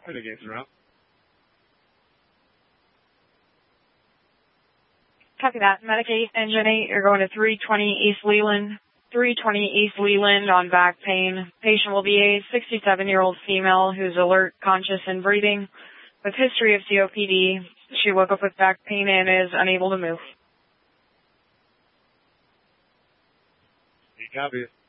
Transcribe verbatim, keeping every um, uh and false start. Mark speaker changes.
Speaker 1: Mitigation route.
Speaker 2: Copy that. Medicate, Engine eight, you're going to three twenty East Leland. three twenty East Leland on back pain. Patient will be a sixty-seven-year-old female who's alert, conscious, and breathing with history of C O P D. She woke up with back pain and is unable to move.
Speaker 1: Copy.